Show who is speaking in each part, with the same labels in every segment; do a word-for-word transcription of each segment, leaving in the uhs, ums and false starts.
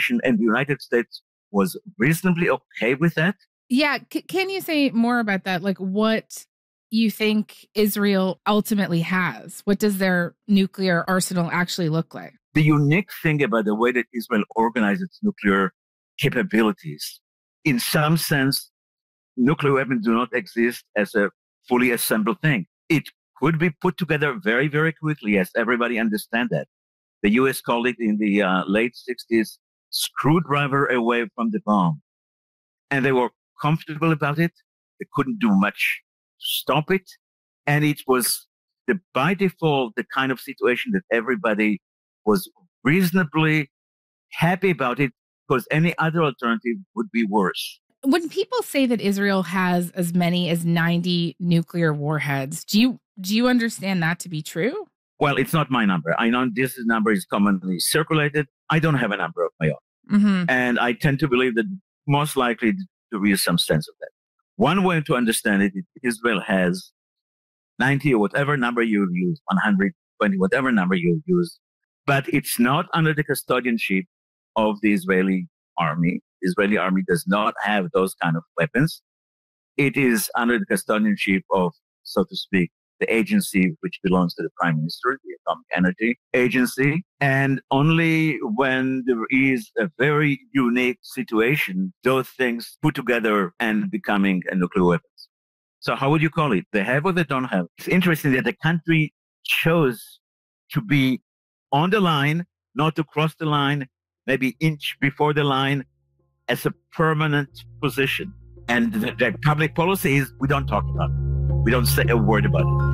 Speaker 1: situation, and the United States was reasonably okay with that.
Speaker 2: Yeah. C- can you say more about that? Like what you think Israel ultimately has? What does their nuclear arsenal actually look like?
Speaker 1: The unique thing about the way that Israel organizes its nuclear capabilities, in some sense, nuclear weapons do not exist as a fully assembled thing. It could be put together very, very quickly, as everybody understands that. The U S called it in the uh, late sixties, screwdriver away from the bomb. And they were comfortable about it. They couldn't do much to stop it. And it was the, by default the kind of situation that everybody was reasonably happy about it, because any other alternative would be worse.
Speaker 2: When people say that Israel has as many as ninety nuclear warheads, do you do you understand that to be true?
Speaker 1: Well, it's not my number. I know this number is commonly circulated. I don't have a number of my own.
Speaker 2: Mm-hmm.
Speaker 1: And I tend to believe that most likely there is some sense of that. One way to understand it, Israel has ninety or whatever number you use, one hundred twenty, whatever number you use, but it's not under the custodianship of the Israeli army. The Israeli army does not have those kind of weapons. It is under the custodianship of, so to speak, the agency which belongs to the Prime Minister, the Atomic Energy Agency. And only when there is a very unique situation, those things put together and becoming a nuclear weapons. So how would you call it? They have or they don't have? It's interesting that the country chose to be on the line, not to cross the line, maybe inch before the line, as a permanent position. And the, the public policy is we don't talk about it. We don't say a word about it.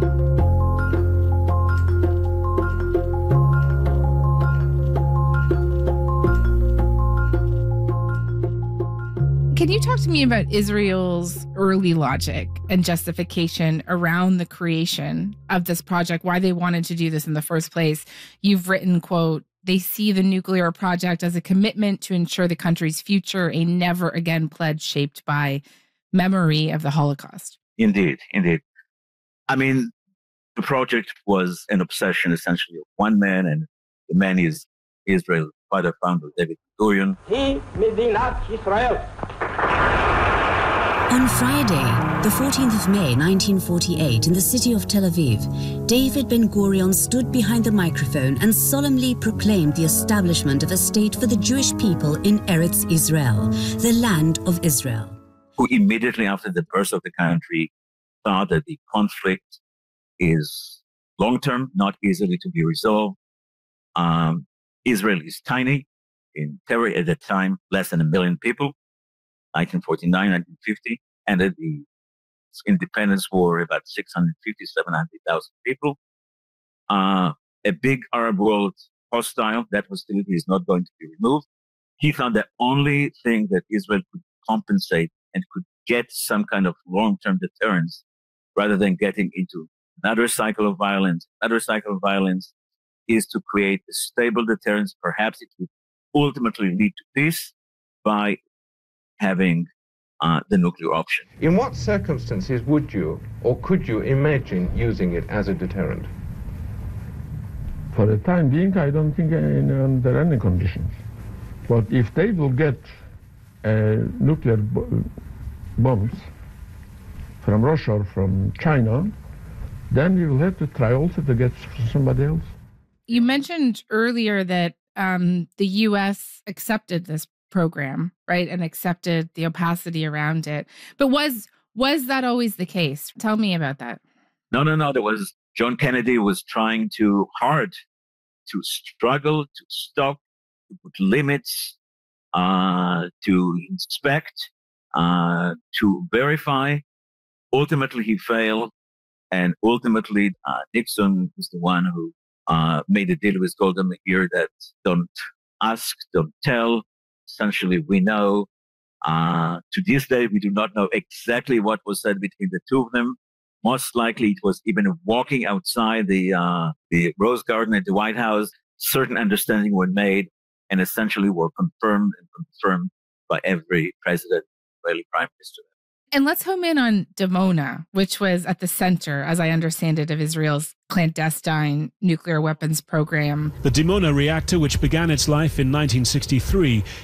Speaker 2: Can you talk to me about Israel's early logic and justification around the creation of this project, why they wanted to do this in the first place? You've written, quote, they see the nuclear project as a commitment to ensure the country's future, a never again pledge shaped by memory of the Holocaust.
Speaker 1: Indeed, indeed. I mean, the project was an obsession essentially of one man, and the man is Israel's father founder, David Ben-Gurion.
Speaker 3: On Friday, the fourteenth of May, nineteen forty-eight, in the city of Tel Aviv, David Ben-Gurion stood behind the microphone and solemnly proclaimed the establishment of a state for the Jewish people in Eretz Israel, the land of Israel.
Speaker 1: Who immediately after the birth of the country thought that the conflict is long-term, not easily to be resolved. Um, Israel is tiny. In territory at that time, less than a million people, nineteen forty-nine, nineteen fifty, and at the independence war, about six hundred fifty, seven hundred thousand people. Uh, a big Arab world hostile, that hostility is not going to be removed. He thought the only thing that Israel could compensate and could get some kind of long-term deterrence, rather than getting into another cycle of violence, another cycle of violence, is to create a stable deterrence. Perhaps it would ultimately lead to peace by having uh, the nuclear option.
Speaker 4: In what circumstances would you or could you imagine using it as a deterrent?
Speaker 5: For the time being, I don't think in, under any conditions. But if they will get uh, nuclear bo- bombs from Russia or from China, then you will have to try also to get somebody else.
Speaker 2: You mentioned earlier that um, the U S accepted this program, right, and accepted the opacity around it. But was was that always the case? Tell me about that.
Speaker 1: No, no, no. There was John Kennedy was trying too hard to struggle, to stop, to put limits, uh, to inspect, uh, to verify. Ultimately, he failed. And ultimately, uh, Nixon was the one who uh, made a deal with Golda Meir that don't ask, don't tell. Essentially, we know. Uh, to this day, we do not know exactly what was said between the two of them. Most likely, it was even walking outside the uh, the Rose Garden at the White House. Certain understanding were made and essentially were confirmed and confirmed by every president, Israeli prime minister.
Speaker 2: And let's home in on Dimona, which was at the center, as I understand it, of Israel's clandestine nuclear weapons program.
Speaker 6: The Dimona reactor, which began its life in nineteen sixty-three,